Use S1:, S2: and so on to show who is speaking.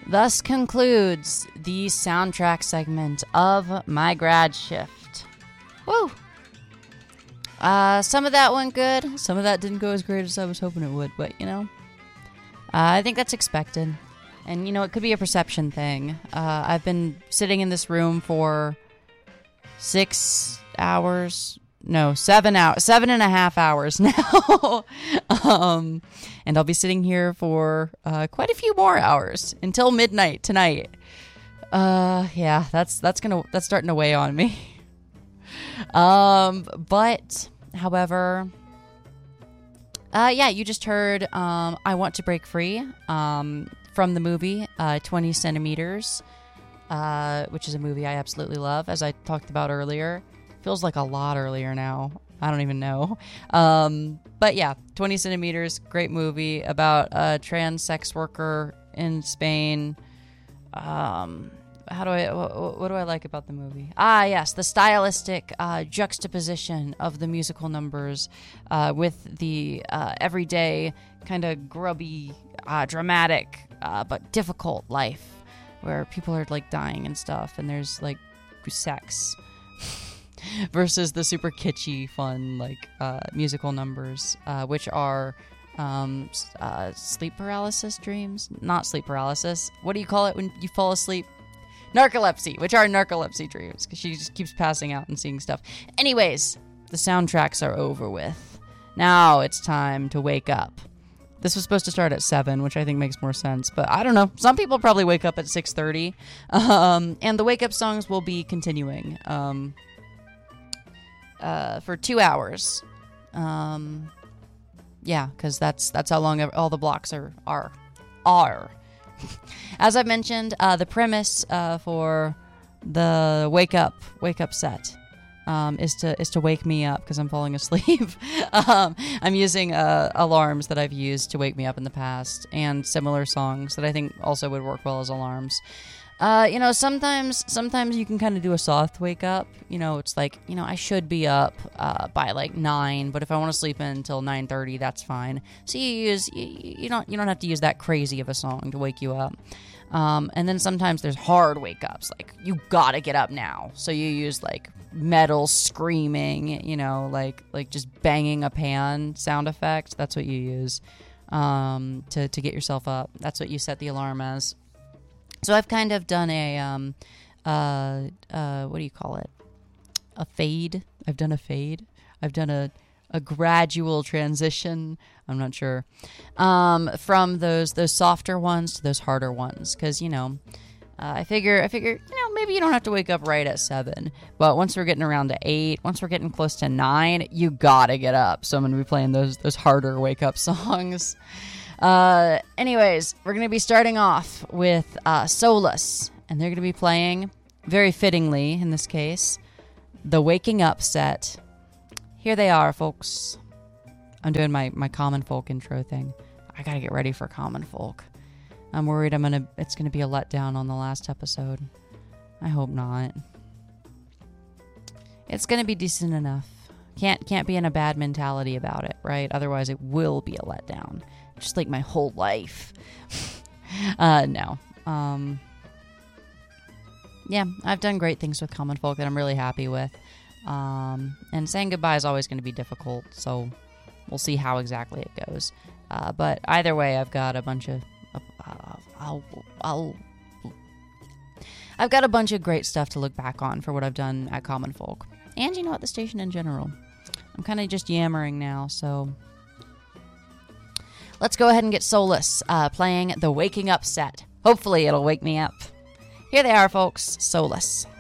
S1: thus concludes the soundtrack segment of my grad shift. Woo! Some of that went good. Some of that didn't go as great as I was hoping it would, but, I think that's expected. And, it could be a perception thing. I've been sitting in this room for 7 hours. No, 7.5 hours now. And I'll be sitting here for quite a few more hours until midnight tonight. Yeah, that's starting to weigh on me. But, however, you just heard I Want to Break Free from the movie 20 Centimeters, which is a movie I absolutely love, as I talked about earlier. Feels like a lot earlier now. I don't even know. But yeah, 20 Centimeters, great movie about a trans sex worker in Spain. What do I like about the movie? Yes, the stylistic juxtaposition of the musical numbers with the everyday kind of grubby, dramatic, but difficult life where people are like dying and stuff, and there's like sex versus the super kitschy, fun like musical numbers, which are sleep paralysis dreams, not sleep paralysis. What do you call it when you fall asleep? Narcolepsy, which are narcolepsy dreams, because she just keeps passing out and seeing stuff. Anyways, the soundtracks are over with. Now it's time to wake up. This was supposed to start at 7, which I think makes more sense, but I don't know. Some people probably wake up at 6:30, and the wake-up songs will be continuing for 2 hours. Yeah, because that's how long all the blocks are. As I mentioned, the premise for the wake up set is to wake me up because I'm falling asleep. I'm using alarms that I've used to wake me up in the past, and similar songs that I think also would work well as alarms. Sometimes you can kind of do a soft wake up. It's like, I should be up by like 9, but if I want to sleep in until 9:30, that's fine. So you don't have to use that crazy of a song to wake you up. And then sometimes there's hard wake ups, like you gotta get up now. So you use like metal screaming, like just banging a pan sound effect. That's what you use to get yourself up. That's what you set the alarm as. So I've kind of done what do you call it? A fade. I've done a fade. I've done a gradual transition. I'm not sure. From those softer ones to those harder ones. Because, I figure, maybe you don't have to wake up right at 7. But once we're getting around to 8, once we're getting close to 9, you gotta get up. So I'm going to be playing those harder wake up songs. Anyways, we're going to be starting off with Solus, and they're going to be playing, very fittingly in this case, the Waking Up set. Here they are, folks. I'm doing my Common Folk intro thing. I got to get ready for Common Folk. I'm worried it's going to be a letdown on the last episode. I hope not. It's going to be decent enough. Can't be in a bad mentality about it, right? Otherwise it will be a letdown. Just like my whole life. No. Yeah, I've done great things with Common Folk that I'm really happy with. And saying goodbye is always going to be difficult, so we'll see how exactly it goes. But either way, I've got a bunch of... I've got a bunch of great stuff to look back on for what I've done at Common Folk. And, at the station in general. I'm kind of just yammering now, so... Let's go ahead and get Solus playing the Waking Up set. Hopefully it'll wake me up. Here they are, folks. Solus.